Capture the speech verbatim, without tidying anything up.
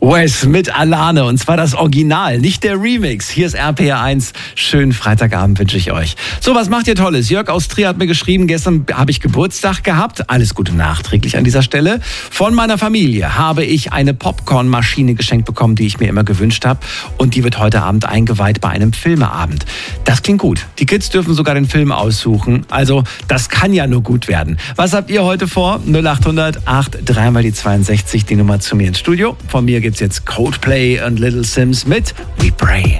Wes mit Alane, und zwar das Original, nicht der Remix. Hier ist R P R eins. Schönen Freitagabend wünsche ich euch. So, was macht ihr Tolles? Jörg aus Trier hat mir geschrieben, gestern habe ich Geburtstag gehabt. Alles Gute nachträglich an dieser Stelle. Von meiner Familie habe ich eine Popcornmaschine geschenkt bekommen, die ich mir immer gewünscht habe. Und die wird heute Abend eingeweiht bei einem Filmeabend. Das klingt gut. Die Kids dürfen sogar den Film aussuchen. Also, das kann ja nur gut werden. Was habt ihr heute vor? null acht hundert acht drei mal die zweiundsechzig, die Nummer zu mir ins Studio. Von mir gibt's jetzt Coldplay und Little Sims mit We Pray.